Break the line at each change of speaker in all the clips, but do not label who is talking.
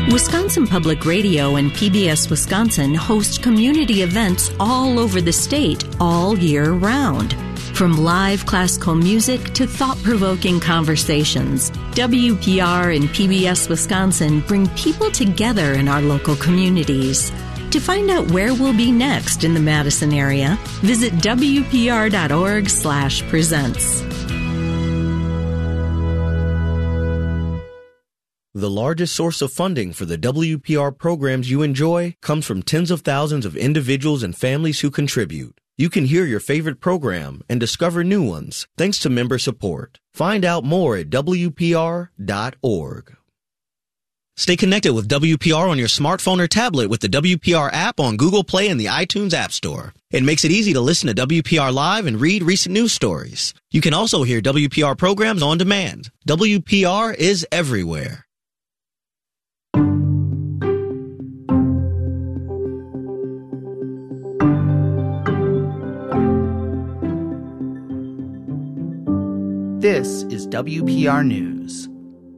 Wisconsin Public Radio and PBS Wisconsin host community events all over the state all year round. From live classical music to thought-provoking conversations, WPR and PBS Wisconsin bring people together in our local communities. To find out where we'll be next in the Madison area, visit WPR.org/presents.
The largest source of funding for the WPR programs you enjoy comes from tens of thousands of individuals and families who contribute. You can hear your favorite program and discover new ones thanks to member support. Find out more at WPR.org. Stay connected with WPR on your smartphone or tablet with the WPR app on Google Play and the iTunes App Store. It makes it easy to listen to WPR Live and read recent news stories. You can also hear WPR programs on demand. WPR is everywhere.
This is WPR News.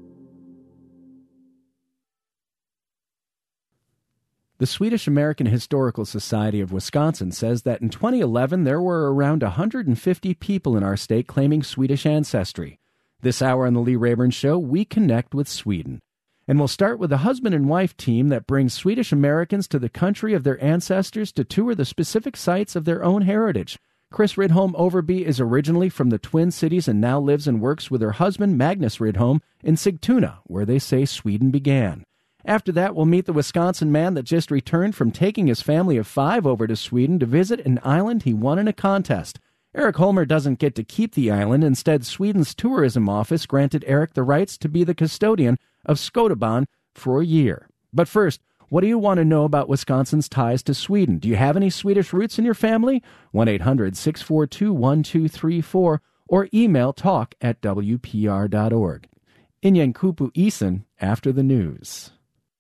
The Swedish American Historical Society of Wisconsin says that in 2011 there were around 150 people in our state claiming Swedish ancestry. This hour on the Lee Rayburn Show, we connect with Sweden. And we'll start with a husband and wife team that brings Swedish Americans to the country of their ancestors to tour the specific sites of their own heritage. Chris Rydholm Overby is originally from the Twin Cities and now lives and works with her husband, Magnus Rydholm, in Sigtuna, where they say Sweden began. After that, we'll meet the Wisconsin man that just returned from taking his family of 5 over to Sweden to visit an island he won in a contest. Eric Holmer doesn't get to keep the island. Instead, Sweden's tourism office granted Eric the rights to be the custodian of Skotaban for a year. But first, what do you want to know about Wisconsin's ties to Sweden? Do you have any Swedish roots in your family? 1-800-642-1234 or email talk@wpr.org. Inyankupu Isen after the news.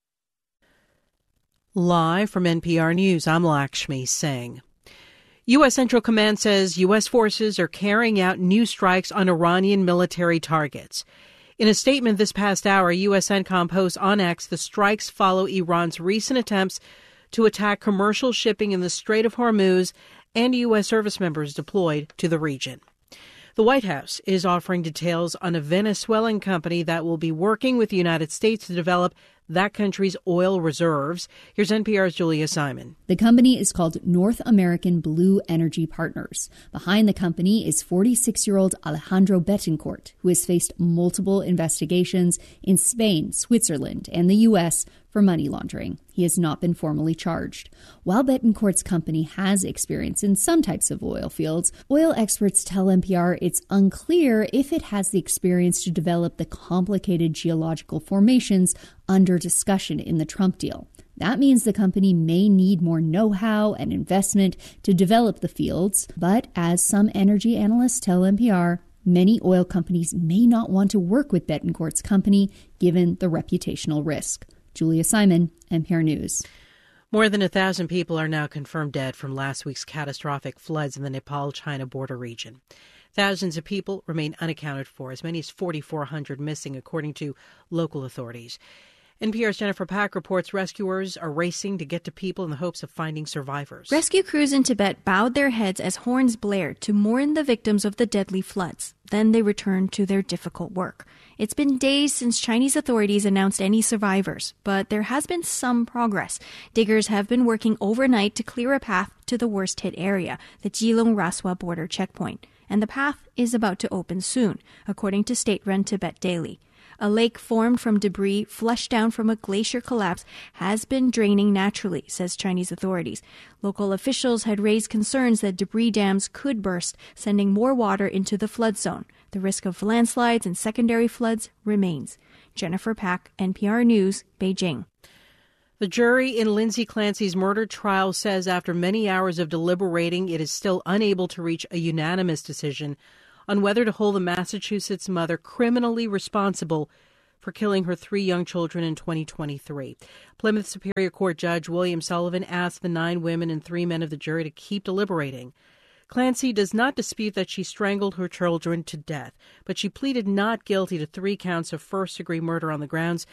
Live from NPR News, I'm Lakshmi Singh. U.S. Central Command says U.S. forces are carrying out new strikes on Iranian military targets. In a statement this past hour, U.S. CENTCOM posts on X the strikes follow Iran's recent attempts to attack commercial shipping in the Strait of Hormuz and U.S. service members deployed to the region. The White House is offering details on a Venezuelan company that will be working with the United States to develop that country's oil reserves. Here's NPR's Julia Simon.
The company is called North American Blue Energy Partners. Behind the company is 46-year-old Alejandro Betancourt, who has faced multiple investigations in Spain, Switzerland, and the U.S. for money laundering. He has not been formally charged. While Betancourt's company has experience in some types of oil fields, oil experts tell NPR it's unclear if it has the experience to develop the complicated geological formations under discussion in the Trump deal. That means the company may need more know-how and investment to develop the fields, but as some energy analysts tell NPR, many oil companies may not want to work with Betancourt's company given the reputational risk. Julia Simon, NPR News.
More than 1,000 people are now confirmed dead from last week's catastrophic floods in the Nepal-China border region. Thousands of people remain unaccounted for, as many as 4,400 missing, according to local authorities. NPR's Jennifer Pack reports rescuers are racing to get to people in the hopes of finding survivors.
Rescue crews in Tibet bowed their heads as horns blared to mourn the victims of the deadly floods. Then they returned to their difficult work. It's been days since Chinese authorities announced any survivors, but there has been some progress. Diggers have been working overnight to clear a path to the worst-hit area, the Jilong-Raswa border checkpoint. And the path is about to open soon, according to state-run Tibet Daily. A lake formed from debris flushed down from a glacier collapse has been draining naturally, says Chinese authorities. Local officials had raised concerns that debris dams could burst, sending more water into the flood zone. The risk of landslides and secondary floods remains. Jennifer Pack, NPR News, Beijing.
The jury in Lindsay Clancy's murder trial says after many hours of deliberating, it is still unable to reach a unanimous decision on whether to hold the Massachusetts mother criminally responsible for killing her 3 young children in 2023. Plymouth Superior Court Judge William Sullivan asked the 9 women and 3 men of the jury to keep deliberating. Clancy does not dispute that she strangled her children to death, but she pleaded not guilty to 3 counts of first-degree murder on the grounds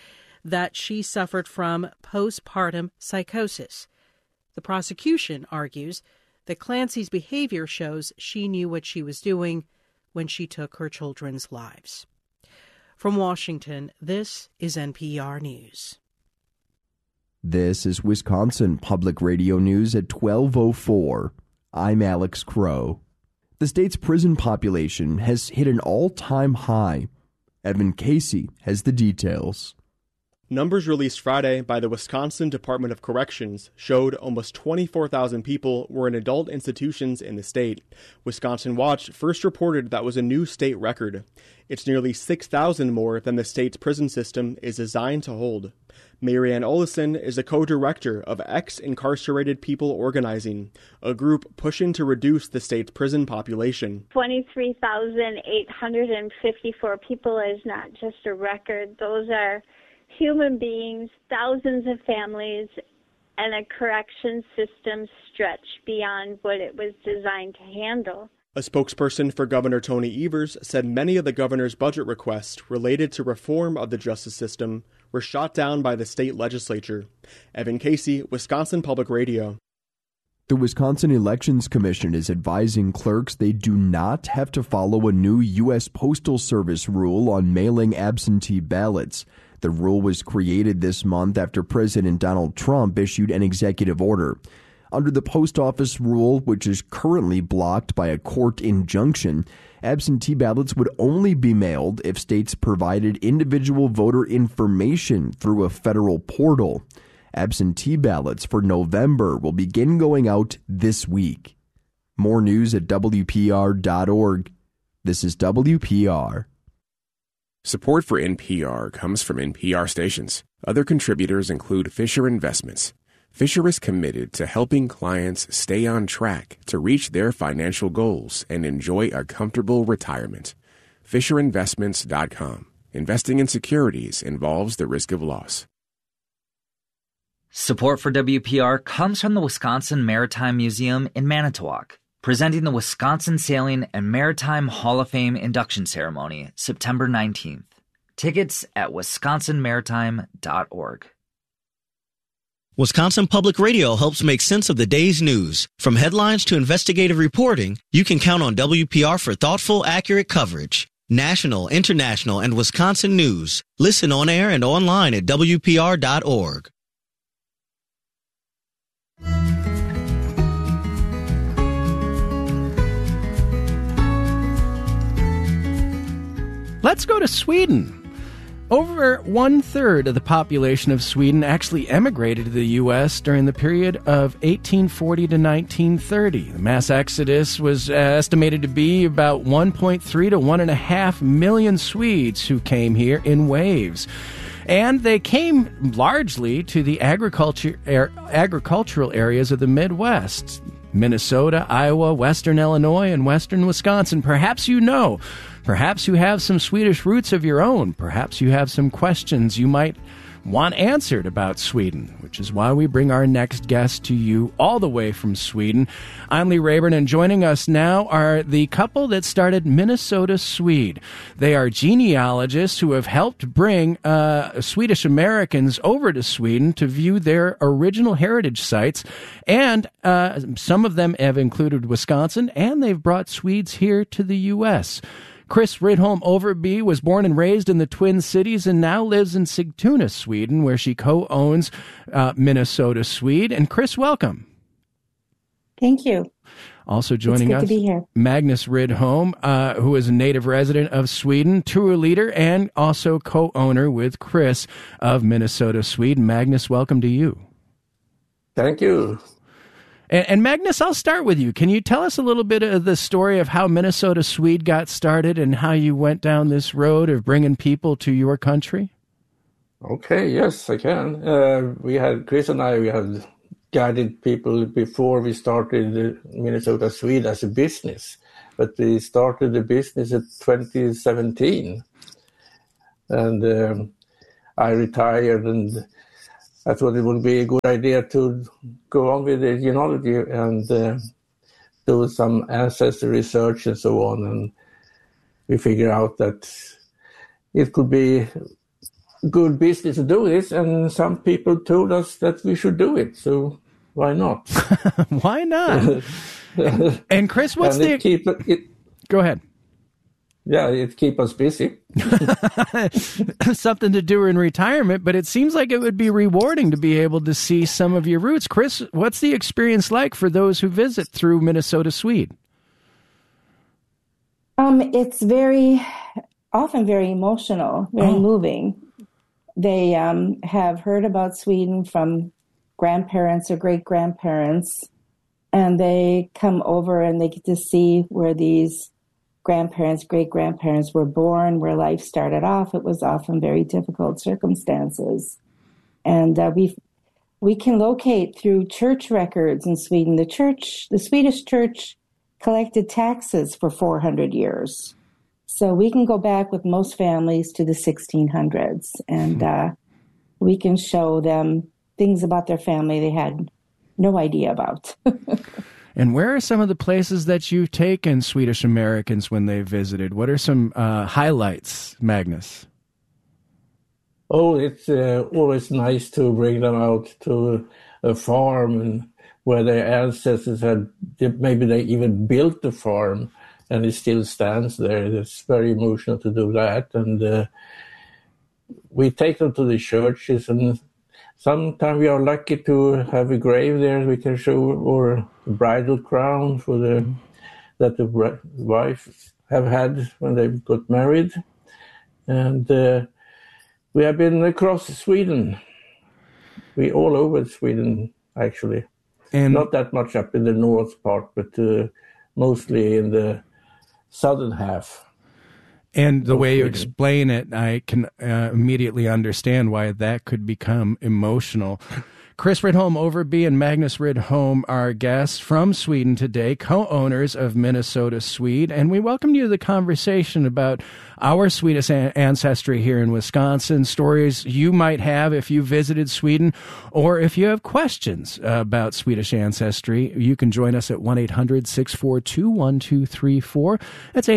that she suffered from postpartum psychosis. The prosecution argues that Clancy's behavior shows she knew what she was doing when she took her children's lives. From Washington, this is NPR News.
This is Wisconsin Public Radio News at 12:04. I'm Alex Crow. The state's prison population has hit an all-time high. Evan Casey has the details.
Numbers released Friday by the Wisconsin Department of Corrections showed almost 24,000 people were in adult institutions in the state. Wisconsin Watch first reported that was a new state record. It's nearly 6,000 more than the state's prison system is designed to hold. Marianne Olesen is a co-director of Ex-Incarcerated People Organizing, a group pushing to reduce the state's prison population.
23,854 people is not just a record. Those are human beings, thousands of families, and a correction system stretched beyond what it was designed to handle.
A spokesperson for Governor Tony Evers said many of the governor's budget requests related to reform of the justice system were shot down by the state legislature. Evan Casey, Wisconsin Public Radio.
The Wisconsin Elections Commission is advising clerks they do not have to follow a new U.S. Postal Service rule on mailing absentee ballots. The rule was created this month after President Donald Trump issued an executive order. Under the post office rule, which is currently blocked by a court injunction, absentee ballots would only be mailed if states provided individual voter information through a federal portal. Absentee ballots for November will begin going out this week. More news at WPR.org. This is WPR.
Support for NPR comes from NPR stations. Other contributors include Fisher Investments. Fisher is committed to helping clients stay on track to reach their financial goals and enjoy a comfortable retirement. FisherInvestments.com. Investing in securities involves the risk of loss.
Support for WPR comes from the Wisconsin Maritime Museum in Manitowoc, presenting the Wisconsin Sailing and Maritime Hall of Fame induction ceremony, September 19th. Tickets at wisconsinmaritime.org.
Wisconsin Public Radio helps make sense of the day's news. From headlines to investigative reporting, you can count on WPR for thoughtful, accurate coverage. National, international, and Wisconsin news. Listen on air and online at WPR.org.
Let's go to Sweden. Over 1/3 of the population of Sweden actually emigrated to the U.S. during the period of 1840 to 1930. The mass exodus was estimated to be about 1.3 to 1.5 million Swedes who came here in waves. And they came largely to the agricultural areas of the Midwest. Minnesota, Iowa, Western Illinois, and Western Wisconsin. Perhaps you know. Perhaps you have some Swedish roots of your own. Perhaps you have some questions you might want answered about Sweden, which is why we bring our next guest to you all the way from Sweden. I'm Lee Rayburn, and joining us now are the couple that started Minnesota Swede. They are genealogists who have helped bring Swedish Americans over to Sweden to view their original heritage sites, and some of them have included Wisconsin, and they've brought Swedes here to the U.S. Chris Rydholm Overby was born and raised in the Twin Cities and now lives in Sigtuna, Sweden, where she co-owns Minnesota Swede. And Chris, welcome.
Thank you.
Also joining us,
to be here.
Magnus Rydholm, who is a native resident of Sweden, tour leader, and also co-owner with Chris of Minnesota Swede. Magnus, welcome to you.
Thank you.
And Magnus, I'll start with you. Can you tell us a little bit of the story of how Minnesota Swede got started and how you went down this road of bringing people to your country?
Okay, yes, I can. Chris and I had guided people before we started Minnesota Swede as a business. But we started the business in 2017. And I retired, and I thought it would be a good idea to go on with the genealogy and do some ancestry research and so on. And we figured out that it could be good business to do this, and some people told us that we should do it. So why not?
Why not? And Chris, what's Go ahead.
Yeah, it keeps us busy.
Something to do in retirement, but it seems like it would be rewarding to be able to see some of your roots. Chris, what's the experience like for those who visit through Minnesota Swede?
It's often very emotional, very moving. They have heard about Sweden from grandparents or great-grandparents, and they come over and they get to see where these grandparents, great-grandparents were born, where life started off. It was often very difficult circumstances. And we can locate through church records in Sweden. The Swedish church collected taxes for 400 years. So we can go back with most families to the 1600s, and we can show them things about their family they had no idea about.
And where are some of the places that you've taken Swedish Americans when they visited? What are some highlights, Magnus?
Oh, it's always nice to bring them out to a farm and where their ancestors maybe they even built the farm and it still stands there. It's very emotional to do that. And we take them to the churches, and sometimes we are lucky to have a grave there we can show, or a bridal crown that the wife have had when they got married. And we have been across Sweden. We all over Sweden, actually. And not that much up in the north part, but mostly in the southern half.
And the way you explain it, I can immediately understand why that could become emotional. Chris Rydholm Overby and Magnus Rydholm are guests from Sweden today, co-owners of Minnesota Swede, and we welcome you to the conversation about our Swedish ancestry here in Wisconsin, stories you might have if you visited Sweden, or if you have questions about Swedish ancestry. You can join us at 1-800-642-1234. That's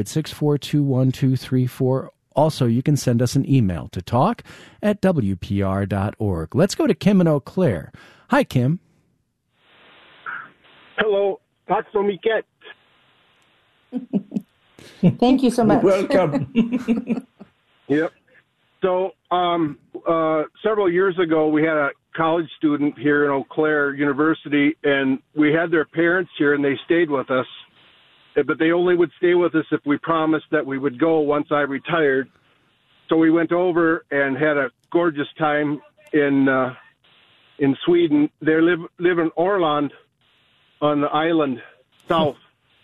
800-642-1234. Also, you can send us an email to talk@wpr.org. Let's go to Kim in Eau Claire. Hi, Kim.
Hello. Tack så mycket.
Thank you so much.
Welcome.
Yep. So, several years ago, we had a college student here in Eau Claire University, and we had their parents here, and they stayed with us. But they only would stay with us if we promised that we would go once I retired. So we went over and had a gorgeous time in Sweden. They live in Åland on the island south.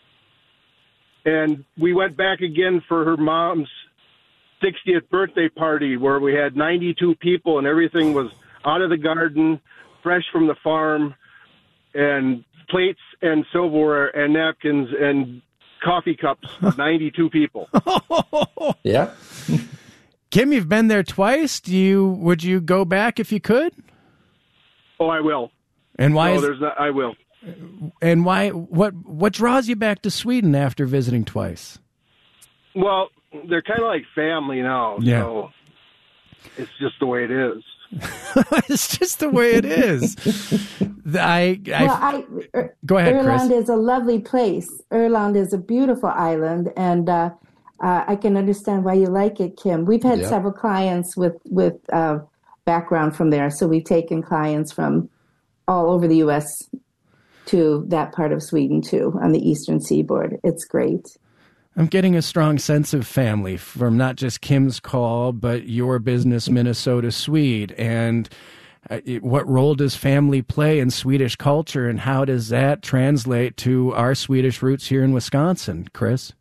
And we went back again for her mom's 60th birthday party, where we had 92 people and everything was out of the garden, fresh from the farm, and plates and silverware and napkins and coffee cups, 92 people.
Yeah.
Kim, you've been there twice. Would you go back if you could?
Oh, I will.
And why?
I will.
And why? What draws you back to Sweden after visiting twice?
Well, they're kind of like family now.
Yeah.
So it's just the way it is.
It's just the way it is. Go ahead,
Åland
Chris.
is a lovely place. Åland is a beautiful island, and I can understand why you like it, Kim. We've had several clients with background from there, so we've taken clients from all over the U.S. to that part of Sweden, too, on the eastern seaboard. It's great.
I'm getting a strong sense of family from not just Kim's call, but your business, Minnesota Swede. And what role does family play in Swedish culture, and how does that translate to our Swedish roots here in Wisconsin, Chris?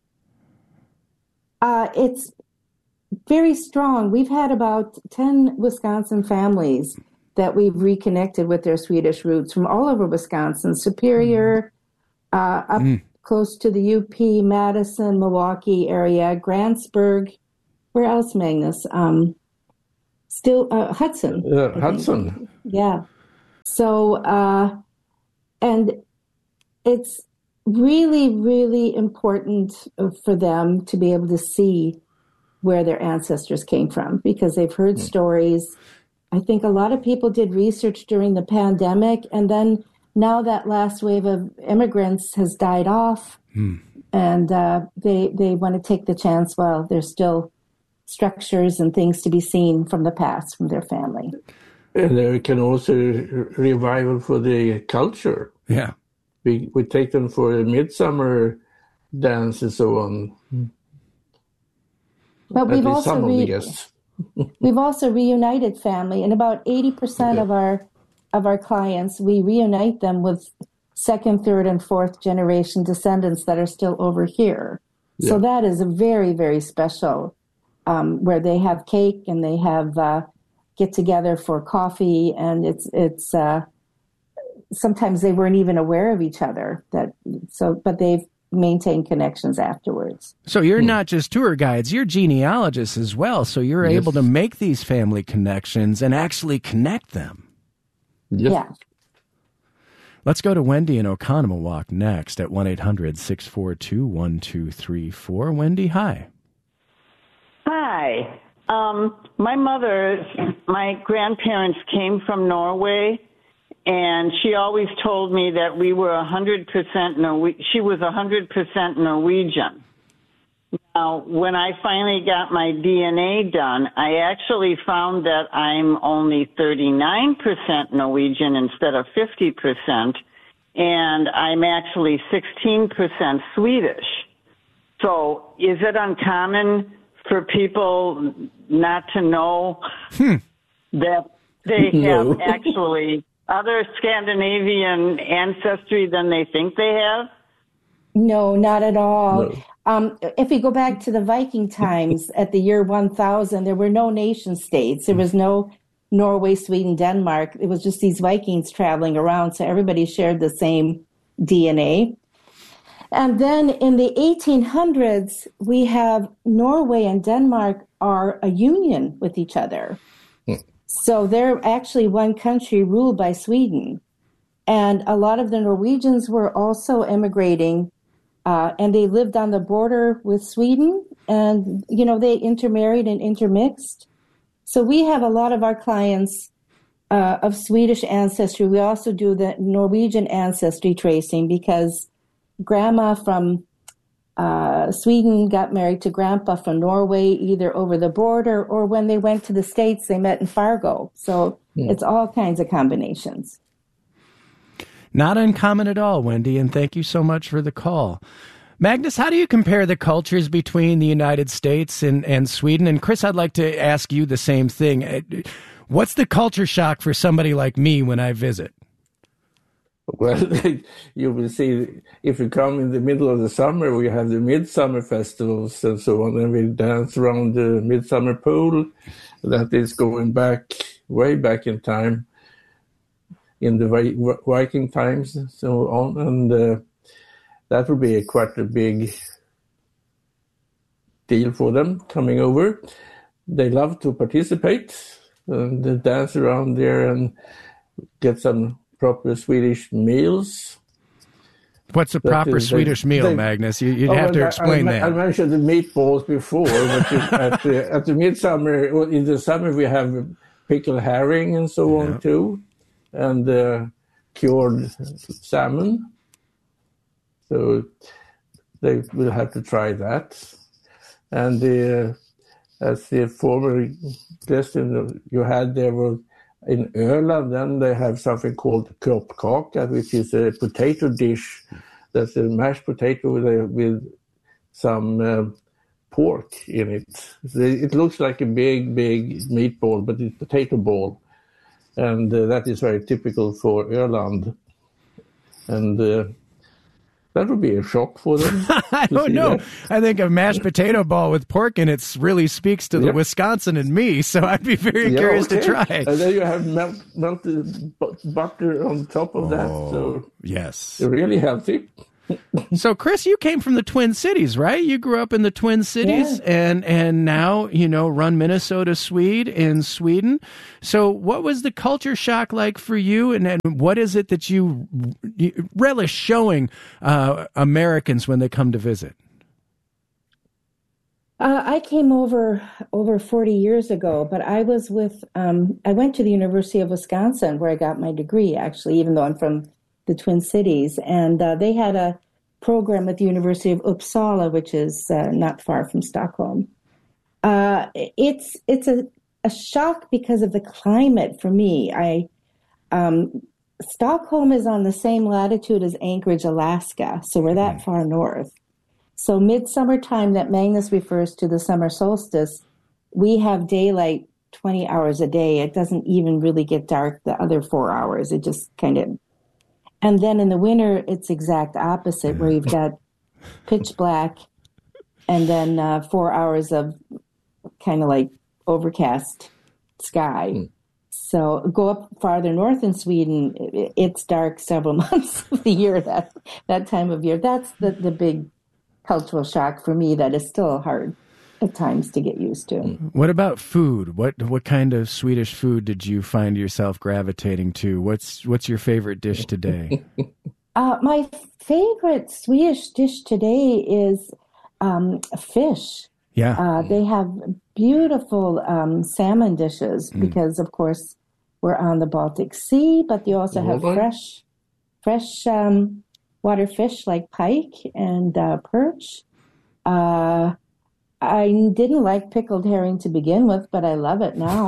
It's very strong. We've had about 10 Wisconsin families that we've reconnected with their Swedish roots from all over Wisconsin, Superior, up close to the UP, Madison, Milwaukee area, Grantsburg. Where else, Magnus? Hudson.
Hudson.
Yeah. So, and it's really, really important for them to be able to see where their ancestors came from because they've heard stories. I think a lot of people did research during the pandemic, and then now that last wave of immigrants has died off, and they want to take the chance while there's still structures and things to be seen from the past, from their family.
And there can also revival for the culture.
Yeah.
We take them for a midsummer dance and so on.
But we've also we've also reunited family, and about 80% of our clients, we reunite them with second, third, and fourth generation descendants that are still over here. Yeah. So that is a very, very special, where they have cake and they have get together for coffee, and it's sometimes they weren't even aware of each other. But they've maintain connections afterwards.
So you're not just tour guides, you're genealogists as well. So you're able to make these family connections and actually connect them.
Yes.
Yeah.
Let's go to Wendy in Oconomowoc next at 1-800-642-1234. Wendy, hi.
Hi. My grandparents came from Norway, and she always told me that we were 100% she was 100% Norwegian. Now, when I finally got my DNA done, I actually found that I'm only 39% Norwegian instead of 50%, and I'm actually 16% Swedish. So is it uncommon for people not to know that they have actually other Scandinavian ancestry than they think they have?
No, not at all. No. If we go back to the Viking times, at the year 1000, there were no nation states. There was no Norway, Sweden, Denmark. It was just these Vikings traveling around, so everybody shared the same DNA. And then in the 1800s, we have Norway and Denmark are a union with each other. So they're actually one country ruled by Sweden. And a lot of the Norwegians were also immigrating, and they lived on the border with Sweden. And, they intermarried and intermixed. So we have a lot of our clients of Swedish ancestry. We also do the Norwegian ancestry tracing because grandma from Sweden got married to grandpa from Norway, either over the border or when they went to the States, they met in Fargo. So it's all kinds of combinations.
Not uncommon at all, Wendy, and thank you so much for the call. Magnus, how do you compare the cultures between the United States and Sweden? And Chris, I'd like to ask you the same thing. What's the culture shock for somebody like me when I visit?
Well, you will see, if you come in the middle of the summer, we have the midsummer festivals and so on, and we dance around the midsummer pool. That is going back, way back in time, in the Viking times and so on. And that will be quite a big deal for them coming over. They love to participate and dance around there and get some proper Swedish meals.
What's a proper Swedish meal, Magnus? You'd have to explain that.
I mentioned the meatballs before, but at the midsummer, in the summer, we have pickled herring and so on too, and cured salmon. So they will have to try that. And as the former question you had, there were in Öland, then they have something called kroppkaka, which is a potato dish. That's a mashed potato with some pork in it. It looks like a big meatball, but it's a potato ball. And that is very typical for Öland. And that would be a shock for them.
I don't know.
That.
I think a mashed potato ball with pork in it really speaks to the Wisconsin and me, so I'd be very curious to try.
And then you have melted butter on top of that. So
yes.
They're really healthy.
So, Chris, you came from the Twin Cities, right? You grew up in the Twin Cities and now, run Minnesota Swede in Sweden. So what was the culture shock like for you? And what is it that you relish showing Americans when they come to visit?
I came over 40 years ago, but I was I went to the University of Wisconsin where I got my degree, actually, even though I'm from the Twin Cities. And they had a program at the University of Uppsala, which is not far from Stockholm. It's a shock because of the climate for me. Stockholm is on the same latitude as Anchorage, Alaska, so we're that far north. So midsummer time that Magnus refers to, the summer solstice, we have daylight 20 hours a day. It doesn't even really get dark the other 4 hours. It just kind of... And then in the winter, it's exact opposite, where you've got pitch black and then 4 hours of kind of like overcast sky. So go up farther north in Sweden, it's dark several months of the year, that time of year. That's the big cultural shock for me that is still hard at times to get used to.
What about food? What kind of Swedish food did you find yourself gravitating to? What's your favorite dish today?
My favorite Swedish dish today is fish.
Yeah.
They have beautiful salmon dishes because, of course, we're on the Baltic Sea, but they also have fresh water fish like pike and perch. I didn't like pickled herring to begin with, but I love it now.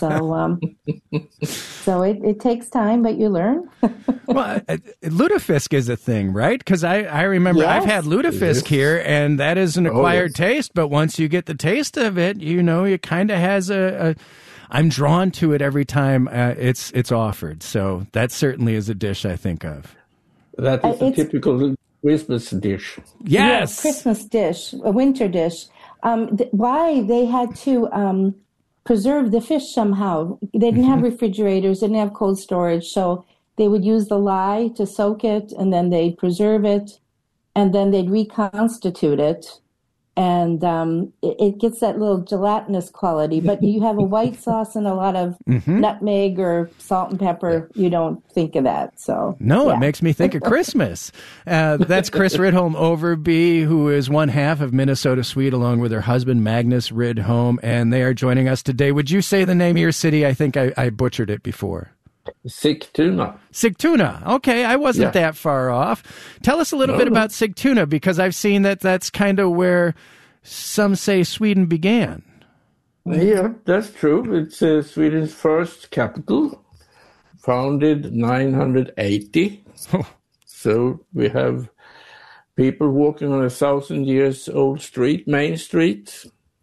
So it takes time, but you learn.
Well, lutefisk is a thing, right? Because I remember I've had lutefisk here, and that is an acquired taste. But once you get the taste of it, it kind of has I'm drawn to it every time it's offered. So that certainly is a dish I think of.
That is a typical Christmas dish.
Yes,
Christmas dish, a winter dish. Why they had to preserve the fish somehow. They didn't have refrigerators, didn't have cold storage, so they would use the lye to soak it, and then they'd preserve it, and then they'd reconstitute it, and it gets that little gelatinous quality. But you have a white sauce and a lot of nutmeg or salt and pepper, you don't think of that. So
it makes me think of Christmas. That's Chris Ridholm Overby, who is one half of Minnesota Swede, along with her husband Magnus Ridholm, and they are joining us today. Would you say the name of your city? I think I butchered it before.
Sigtuna.
Sigtuna. Okay, I wasn't that far off. Tell us a little bit about Sigtuna, because I've seen that's kind of where some say Sweden began.
Yeah, that's true. It's Sweden's first capital, founded 980. So we have people walking on a 1,000-year-old street, Main Street,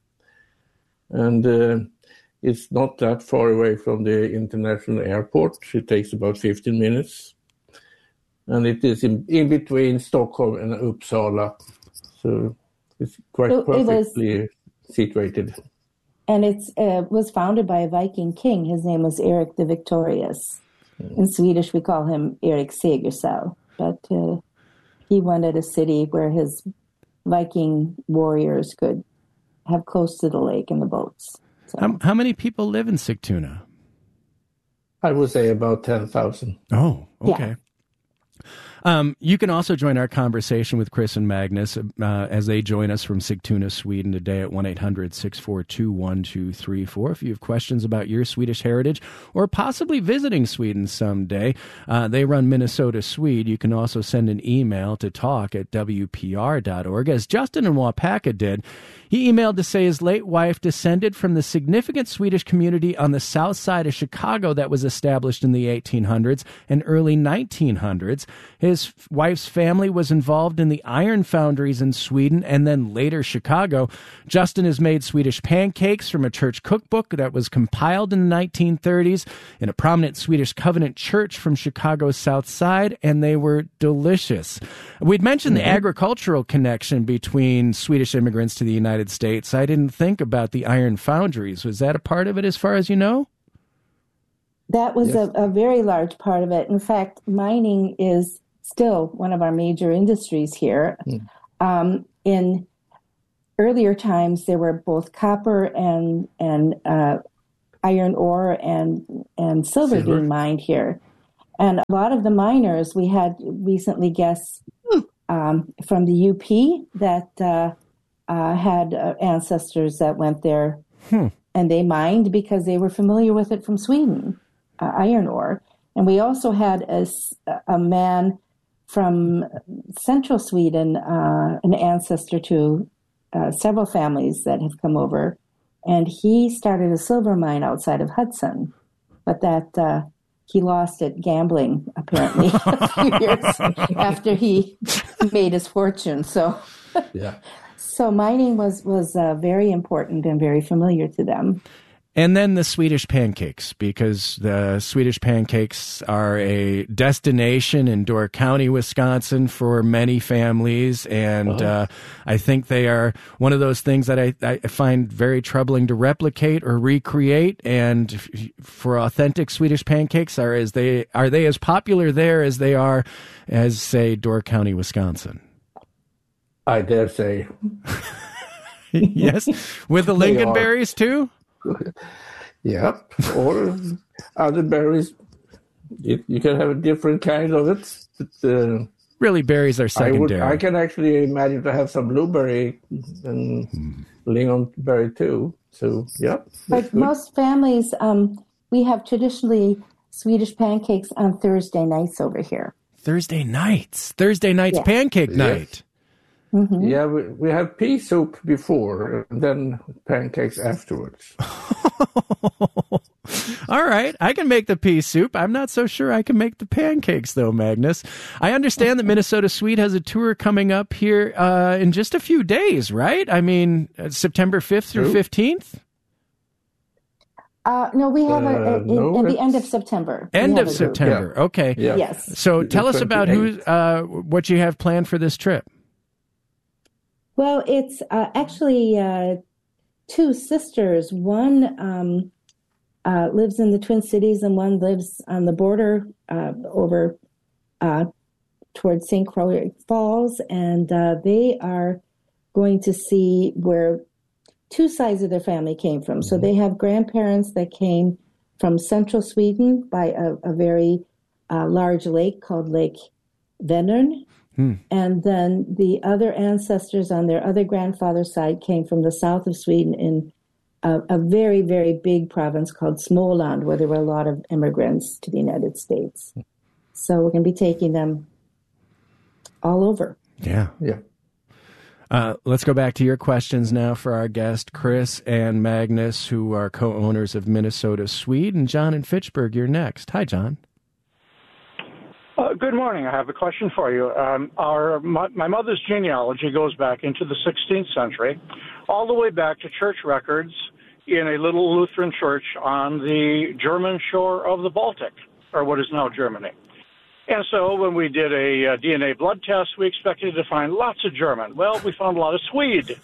and it's not that far away from the international airport. It takes about 15 minutes. And it is in between Stockholm and Uppsala. So it's quite perfectly situated.
And it was founded by a Viking king. His name was Erik the Victorious. In Swedish, we call him Erik Segersäll. But he wanted a city where his Viking warriors could have close to the lake and the boats. So.
How many people live in Sigtuna?
I would say about 10,000.
Oh, okay. You can also join our conversation with Chris and Magnus as they join us from Sigtuna, Sweden today at 1-800-642-1234. If you have questions about your Swedish heritage or possibly visiting Sweden someday, they run Minnesota Swede. You can also send an email to talk@wpr.org, as Justin in Wapaka did. He emailed to say his late wife descended from the significant Swedish community on the south side of Chicago that was established in the 1800s and early 1900s. His wife's family was involved in the iron foundries in Sweden and then later Chicago. Justin has made Swedish pancakes from a church cookbook that was compiled in the 1930s in a prominent Swedish Covenant church from Chicago's south side, and they were delicious. We'd mentioned the agricultural connection between Swedish immigrants to the United States. I didn't think about the iron foundries. Was that a part of it as far as you know?
That was a very large part of it. In fact, mining is still one of our major industries here. In earlier times, there were both copper and iron ore and silver being mined here. And a lot of the miners, we had recently guests from the UP that had ancestors that went there, and they mined because they were familiar with it from Sweden, iron ore. And we also had a man from central Sweden, an ancestor to several families that have come over, and he started a silver mine outside of Hudson, but that he lost it gambling, apparently, a few years after he made his fortune. So, so mining was very important and very familiar to them.
And then the Swedish pancakes, because the Swedish pancakes are a destination in Door County, Wisconsin for many families. And I think they are one of those things that I find very troubling to replicate or recreate. And for authentic Swedish pancakes, are they as popular there as they are as, say, Door County, Wisconsin?
I dare say.
Yes? With the lingonberries too?
Yep, or other berries. You can have a different kind of it. But,
really, berries are secondary.
I can actually imagine to have some blueberry and lingonberry too. So, yeah.
But most families, we have traditionally Swedish pancakes on Thursday nights over here.
Thursday nights pancake night.
Mm-hmm.
Yeah, we have pea soup before, and then pancakes afterwards.
All right, I can make the pea soup. I'm not so sure I can make the pancakes, though, Magnus. I understand that Minnesota Swede has a tour coming up here in just a few days, right? I mean, September 5th through 15th?
No, we have at the end of September.
End of September, okay.
Yeah.
Yes.
So tell us about what you have planned for this trip.
Well, it's actually two sisters. One lives in the Twin Cities, and one lives on the border over towards St. Croix Falls. And they are going to see where two sides of their family came from. So they have grandparents that came from central Sweden by a very large lake called Lake Vänern. And then the other ancestors on their other grandfather's side came from the south of Sweden in a very, very big province called Småland, where there were a lot of immigrants to the United States. So we're going to be taking them all over.
Yeah. Let's go back to your questions now for our guest, Chris and Magnus, who are co-owners of Minnesota Swede. And John in Fitchburg, you're next. Hi, John.
Good morning. I have a question for you. My mother's genealogy goes back into the 16th century, all the way back to church records in a little Lutheran church on the German shore of the Baltic, or what is now Germany. And so when we did a DNA blood test, we expected to find lots of German. Well, we found a lot of Swede.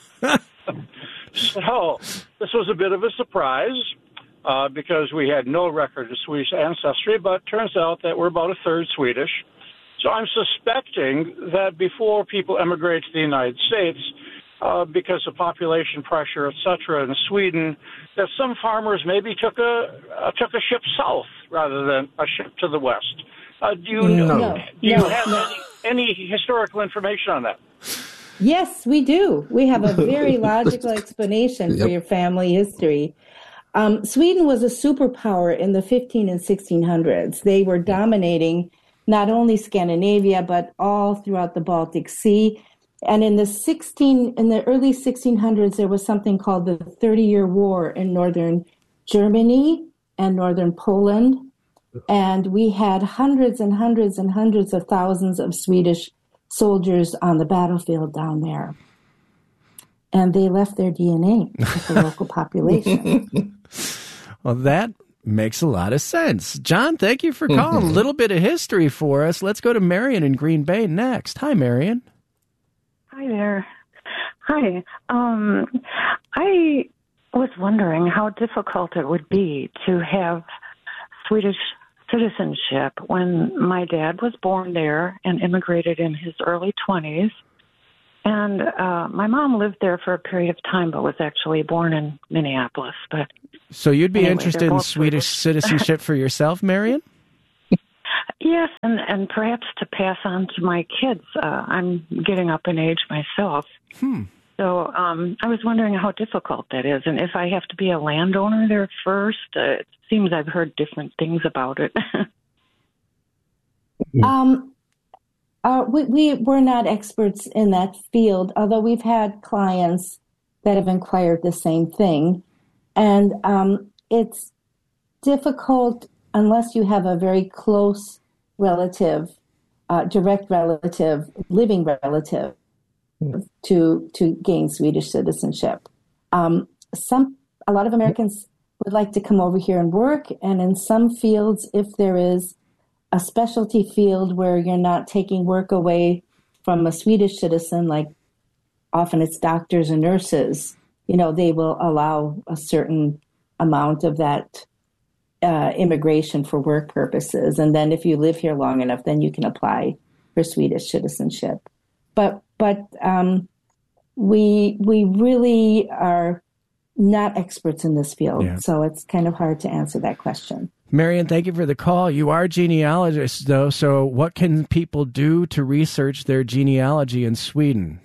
So this was a bit of a surprise. Because we had no record of Swedish ancestry, but turns out that we're about a third Swedish. So I'm suspecting that before people emigrated to the United States, because of population pressure, etc., in Sweden, that some farmers maybe took a ship south rather than a ship to the west. Do you have any historical information on that?
Yes, we do. We have a very logical explanation for your family history. Sweden was a superpower in the 15 and 1600s. They were dominating not only Scandinavia, but all throughout the Baltic Sea. And in the early 1600s, there was something called the 30-Year War in northern Germany and northern Poland. And we had hundreds and hundreds and hundreds of thousands of Swedish soldiers on the battlefield down there. And they left their DNA with the local population.
Well, that makes a lot of sense. John, thank you for calling. A little bit of history for us. Let's go to Marion in Green Bay next. Hi, Marion.
Hi there. Hi. I was wondering how difficult it would be to have Swedish citizenship when my dad was born there and immigrated in his early 20s. And my mom lived there for a period of time, but was actually born in Minneapolis. But
so you'd be
anyway,
interested in Swedish citizenship for yourself, Marion?
Yes, and perhaps to pass on to my kids. I'm getting up in age myself. So I was wondering how difficult that is, and if I have to be a landowner there first. It seems I've heard different things about it.
We're not experts in that field, although we've had clients that have inquired the same thing. And it's difficult unless you have a very close relative, direct relative, living relative, to gain Swedish citizenship. A lot of Americans would like to come over here and work, and in some fields, if there is a specialty field where you're not taking work away from a Swedish citizen, like often it's doctors and nurses, they will allow a certain amount of that immigration for work purposes. And then if you live here long enough, then you can apply for Swedish citizenship. But we really are not experts in this field, so it's kind of hard to answer that question.
Marion, thank you for the call. You are genealogists, though, so what can people do to research their genealogy in Sweden?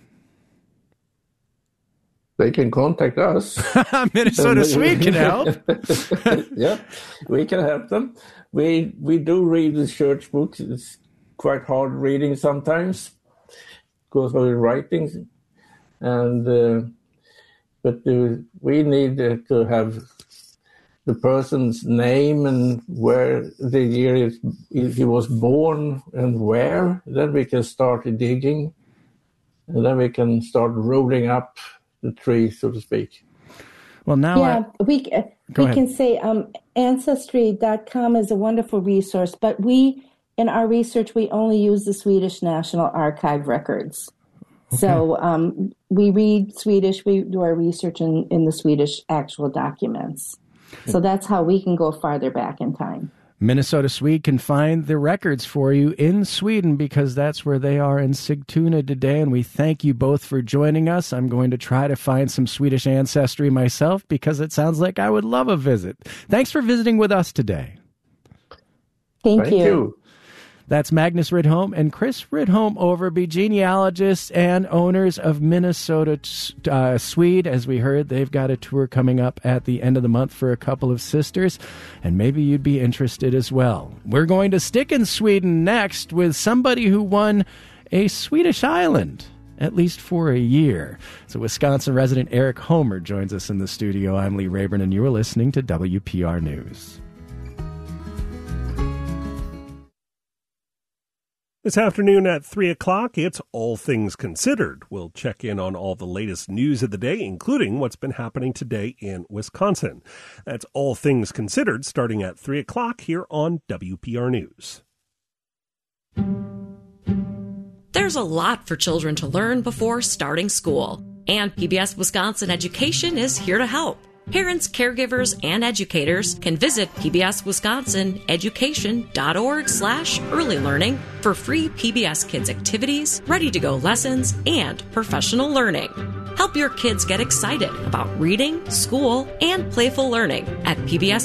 They can contact us.
Minnesota Swede can help.
Yeah, we can help them. We do read the church books. It's quite hard reading sometimes because of the writings, and but we need to have the person's name and where the year he was born and where. Then we can start digging, and then we can start rolling up the tree, so to speak.
Well, now
we can say Ancestry.com is a wonderful resource, but in our research, we only use the Swedish National Archive records. Okay. So we read Swedish, we do our research in the Swedish actual documents. So that's how we can go farther back in time.
Minnesota Swede can find the records for you in Sweden because that's where they are in Sigtuna today, and we thank you both for joining us. I'm going to try to find some Swedish ancestry myself because it sounds like I would love a visit. Thanks for visiting with us today.
Thank you.
That's Magnus Rydholm and Chris Rydholm Overby, genealogists and owners of Minnesota Swede. As we heard, they've got a tour coming up at the end of the month for a couple of sisters, and maybe you'd be interested as well. We're going to stick in Sweden next with somebody who won a Swedish island, at least for a year. So Wisconsin resident Eric Homer joins us in the studio. I'm Lee Rayburn, and you are listening to WPR News.
This afternoon at 3 o'clock, it's All Things Considered. We'll check in on all the latest news of the day, including what's been happening today in Wisconsin. That's All Things Considered, starting at 3 o'clock here on WPR News.
There's a lot for children to learn before starting school, and PBS Wisconsin Education is here to help. Parents, caregivers, and educators can visit pbswisconsineducation.org/early learning for free PBS Kids activities, ready-to-go lessons, and professional learning. Help your kids get excited about reading, school, and playful learning at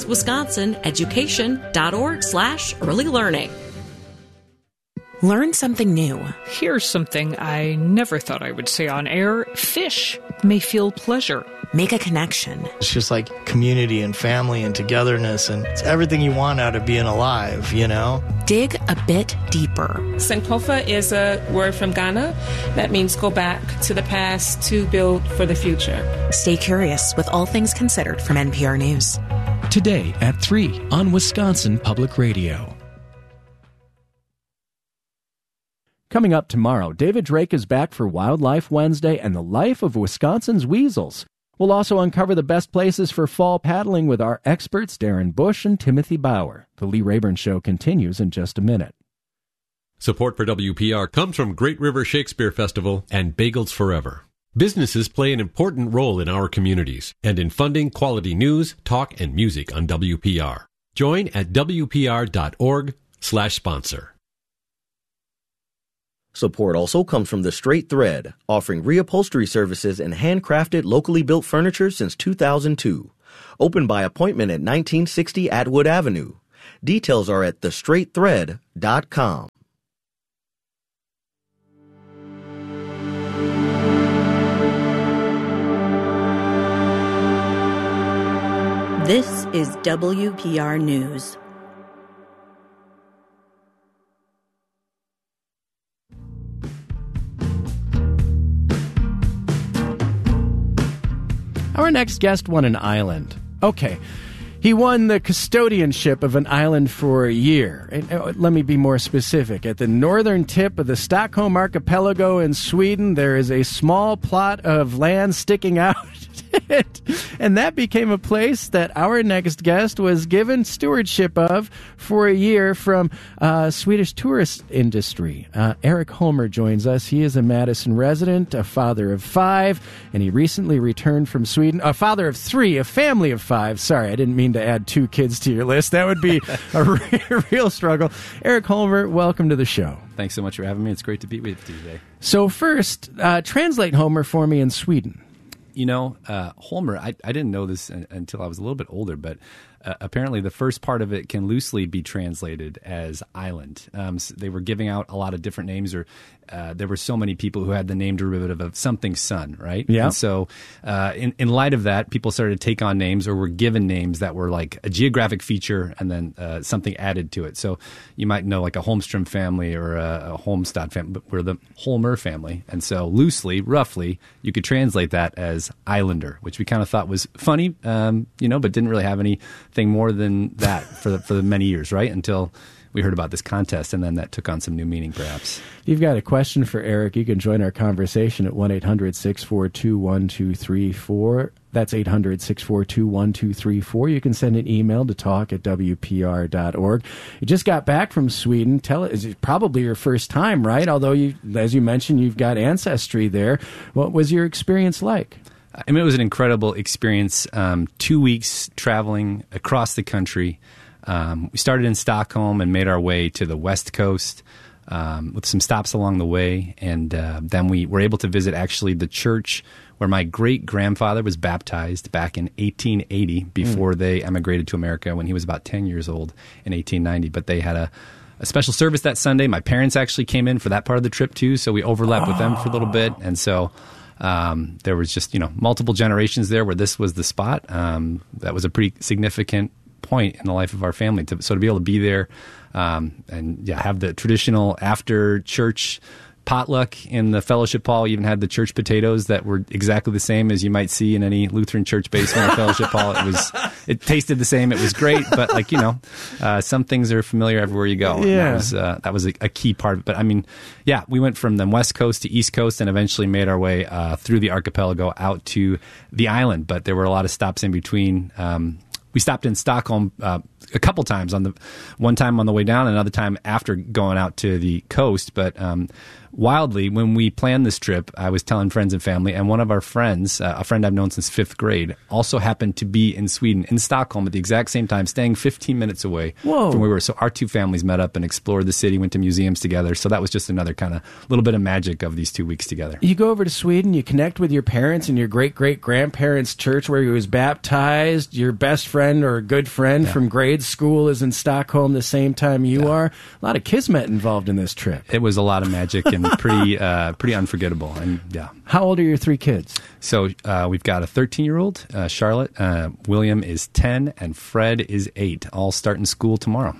pbswisconsineducation.org/early learning.
Learn something new.
Here's something I never thought I would say on air. Fish may feel pleasure.
Make a connection.
It's just like community and family and togetherness, and it's everything you want out of being alive, you know?
Dig a bit deeper.
Sankofa is a word from Ghana that means go back to the past to build for the future.
Stay curious with All Things Considered from NPR News.
Today at 3 on Wisconsin Public Radio.
Coming up tomorrow, David Drake is back for Wildlife Wednesday and the life of Wisconsin's weasels. We'll also uncover the best places for fall paddling with our experts Darren Bush and Timothy Bauer. The Lee Rayburn Show continues in just a minute.
Support for WPR comes from Great River Shakespeare Festival and Bagels Forever. Businesses play an important role in our communities and in funding quality news, talk, and music on WPR. Join at WPR.org/sponsor.
Support also comes from The Straight Thread, offering reupholstery services and handcrafted, locally built furniture since 2002. Open by appointment at 1960 Atwood Avenue. Details are at thestraightthread.com.
This is WPR News.
Our next guest won an island. Okay. He won the custodianship of an island for a year. And, let me be more specific. At the northern tip of the Stockholm archipelago in Sweden, there is a small plot of land sticking out. And that became a place that our next guest was given stewardship of for a year from Swedish tourist industry. Eric Holmer joins us. He is a Madison resident, a father of 5, and he recently returned from Sweden. A father of 3, a family of 5. Sorry, I didn't mean to add 2 kids to your list. That would be a real struggle. Eric Holmer, welcome to the show.
Thanks so much for having me. It's great to be with you today.
So first, translate Holmer for me in Sweden.
You know, Holmer, I didn't know this until I was a little bit older, but apparently the first part of it can loosely be translated as island. So they were giving out a lot of different names, or there were so many people who had the name derivative of something son, right?
Yeah.
And so in light of that, people started to take on names or were given names that were like a geographic feature and then something added to it. So you might know like a Holmstrom family or a Holmstad family, but we're the Holmer family. And so loosely, roughly, you could translate that as islander, which we kind of thought was funny, but didn't really have anything more than that for the many years, right? Until we heard about this contest, and then that took on some new meaning, perhaps.
If you've got a question for Eric, you can join our conversation at 1-800-642-1234. That's 800-642-1234. You can send an email to talk@wpr.org. You just got back from Sweden. It's probably your first time, right? Although, as you mentioned, you've got ancestry there. What was your experience like?
I mean, it was an incredible experience. 2 weeks traveling across the country. We started in Stockholm and made our way to the West Coast with some stops along the way. And then we were able to visit actually the church where my great-grandfather was baptized back in 1880 before they emigrated to America when he was about 10 years old in 1890. But they had a special service that Sunday. My parents actually came in for that part of the trip too, so we overlapped with them for a little bit. And so there was just, multiple generations there where this was the spot. That was a pretty significant point in the life of our family. To be able to be there and have the traditional after church potluck in the fellowship hall. You even had the church potatoes that were exactly the same as you might see in any Lutheran church basement or fellowship hall. It tasted the same. It was great, but some things are familiar everywhere you go.
Yeah.
That was a key part of it. But I mean, we went from the West Coast to East Coast and eventually made our way through the archipelago out to the island. But there were a lot of stops in between. We stopped in Stockholm a couple times, one time on the way down, another time after going out to the coast. But wildly, when we planned this trip, I was telling friends and family, and one of our friends, a friend I've known since 5th grade, also happened to be in Sweden, in Stockholm at the exact same time, staying 15 minutes away from where we were. So our two families met up and explored the city, went to museums together. So that was just another kind of little bit of magic of these 2 weeks together.
You go over to Sweden, you connect with your parents in your great-great-grandparents' church where he was baptized. Your best friend or good friend from grade school is in Stockholm the same time you are. A lot of kismet involved in this trip.
It was a lot of magic and pretty unforgettable. And
How old are your 3 kids?
So we've got a 13-year-old, Charlotte. William is 10, and Fred is 8. All starting school tomorrow.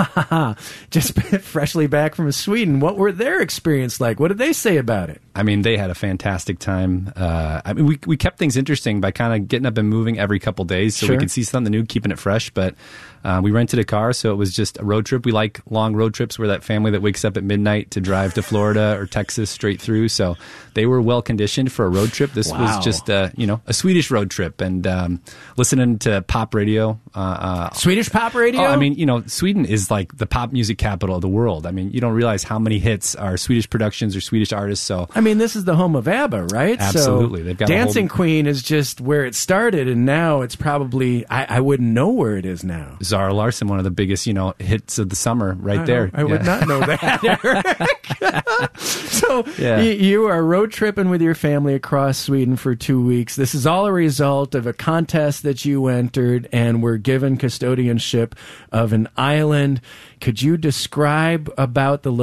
Just freshly back from Sweden. What were their experience like? What did they say about it?
I mean, they had a fantastic time. We kept things interesting by kind of getting up and moving every couple days so we could see something new, keeping it fresh. But we rented a car, so it was just a road trip. We like long road trips. We're that family that wakes up at midnight to drive to Florida or Texas straight through. So they were well conditioned for a road trip. This was just a Swedish road trip, and listening to pop radio.
Swedish pop radio?
Oh, I mean, Sweden is like the pop music capital of the world. I mean, you don't realize how many hits are Swedish productions or Swedish artists. So
I mean, this is the home of ABBA, right?
Absolutely.
So
they've got
Dancing Queen is just where it started, and now it's probably, I wouldn't know where it is now.
Zara Larsson, one of the biggest, hits of the summer there.
I would not know that, Eric. So you are road tripping with your family across Sweden for 2 weeks. This is all a result of a contest that you entered and were given custodianship of an island. Could you describe about the